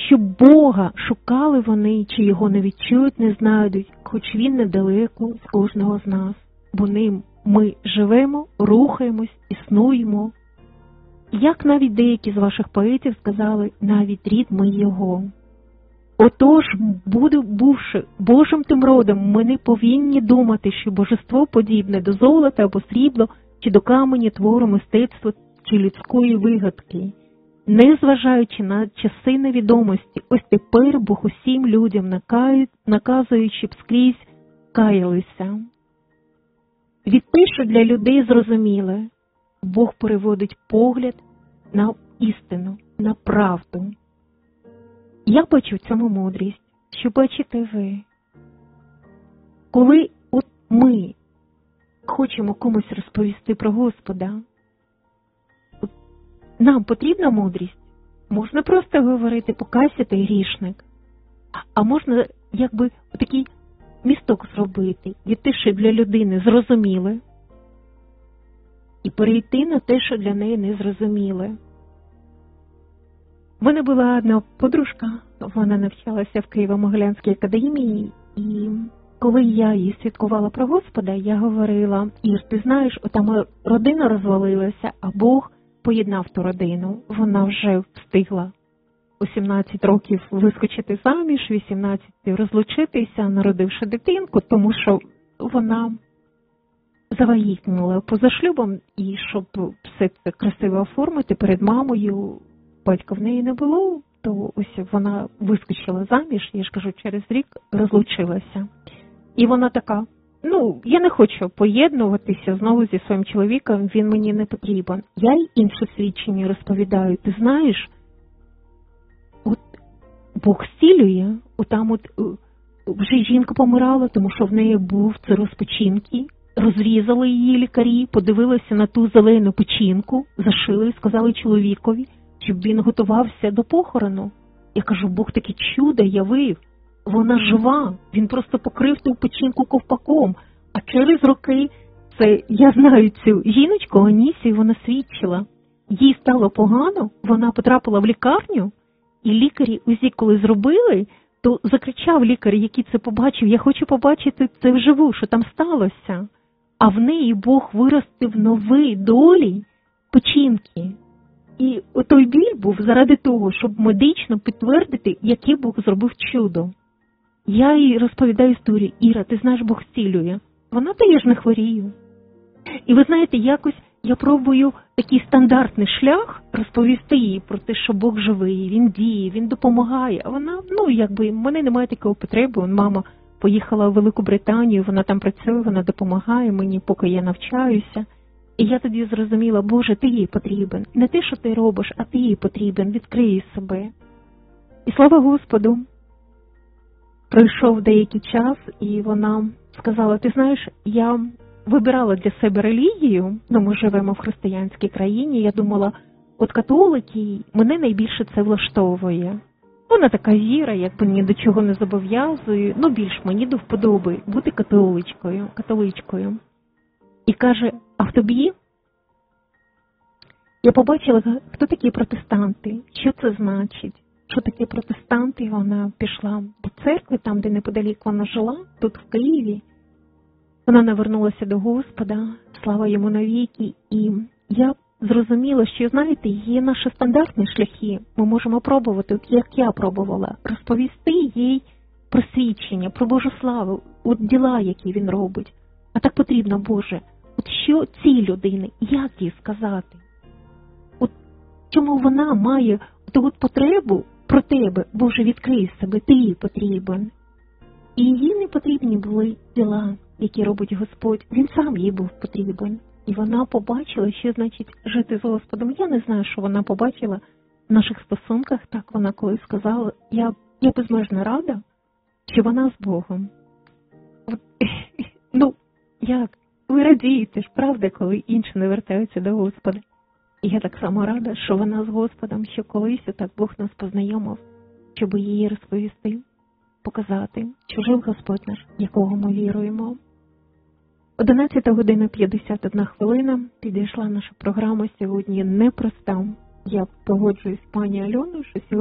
Щоб Бога шукали вони, чи його не відчують, не знайдуть, хоч він недалеко з кожного з нас. Бо ним ми живемо, рухаємось, існуємо. Як навіть деякі з ваших поетів сказали, навіть рід ми його. Отож, бувши Божим тим родом, ми не повинні думати, що божество подібне до золота або срібла, чи до камені твору мистецтва, чи людської вигадки. Незважаючи на часи невідомості, ось тепер Бог усім людям наказує, щоб скрізь каялися. Від те, що для людей зрозуміле, Бог переводить погляд на істину, на правду. Я бачу в цьому мудрість, що бачите ви. Коли от ми хочемо комусь розповісти про Господа, нам потрібна мудрість. Можна просто говорити, покайся ти грішник. А можна якби такий місток зробити від те, що для людини зрозуміле, і перейти на те, що для неї не зрозуміле. В мене була одна подружка, вона навчалася в Києво-Могилянській академії, і коли я їй свідкувала про Господа, я говорила: Ір, ти знаєш, там родина розвалилася, а Бог поєднав ту родину. Вона вже встигла у 17 років вискочити заміж, 18 розлучитися, народивши дитинку, тому що вона завагітніла поза шлюбом, і щоб все це красиво оформити перед мамою, батька в неї не було, то ось вона вискочила заміж, я ж кажу, через рік розлучилася. І вона така: я не хочу поєднуватися знову зі своїм чоловіком, він мені не потрібен. Я й інше свідчення розповідаю. Ти знаєш, от Бог зцілює, вже жінка помирала, тому що в неї був цироз печінки, розрізали її лікарі, подивилися на ту зелену печінку, зашили, сказали чоловікові, щоб він готувався до похорону. Я кажу, Бог таке чудо явив. Вона жива, він просто покрив ту печінку ковпаком. А через роки, я знаю цю жіночку, Анісію, вона свідчила. Їй стало погано, вона потрапила в лікарню, і лікарі УЗІ, коли зробили, то закричав лікар, який це побачив: я хочу побачити це вживу, що там сталося. А в неї Бог виростив нові долі печінки. І той біль був заради того, щоб медично підтвердити, яке Бог зробив чудо. Я їй розповідаю історію: Іра, ти знаєш, Бог зцілює. Вона: та я ж не хворію. І ви знаєте, якось я пробую такий стандартний шлях розповісти їй про те, що Бог живий, Він діє, Він допомагає. А вона, в мене немає такої потреби. Мама поїхала в Велику Британію, вона там працює, вона допомагає мені, поки я навчаюся. І я тоді зрозуміла: Боже, ти їй потрібен. Не те, що ти робиш, а ти їй потрібен. Відкрий себе. І слава Господу, пройшов деякий час, і вона сказала: ти знаєш, я вибирала для себе релігію, ми живемо в християнській країні, я думала, от католики, мене найбільше це влаштовує. Вона така віра, якби ні до чого не зобов'язує, більш мені до вподоби бути католичкою. І каже: а в тобі? Я побачила, хто такі протестанти, що це значить. Що таке протестанти? Вона пішла до церкви, там, де неподалік вона жила, тут в Києві. Вона навернулася до Господа, слава йому навіки. І я зрозуміла, що, знаєте, є наші стандартні шляхи. Ми можемо пробувати, як я пробувала, розповісти їй про свідчення, про Божу славу, діла, які він робить. А так потрібно, Боже, що цій людині, як їй сказати? Чому вона має ту потребу про тебе? Боже, відкрий себе, ти їй потрібен. І їй не потрібні були діла, які робить Господь. Він сам їй був потрібен. І вона побачила, що значить жити з Господом. Я не знаю, що вона побачила в наших стосунках. Так вона колись сказала: я безмежно рада, що вона з Богом. Як? Ви радієте ж, правда, коли інші не вертаються до Господа? І я так само рада, що вона з Господом, що колись так Бог нас познайомив, щоб її розповісти, показати, що жив Господь наш, якого ми віруємо. 11:51 підійшла наша програма сьогодні непроста. Я погоджуюсь з пані Альоною, що сьогодні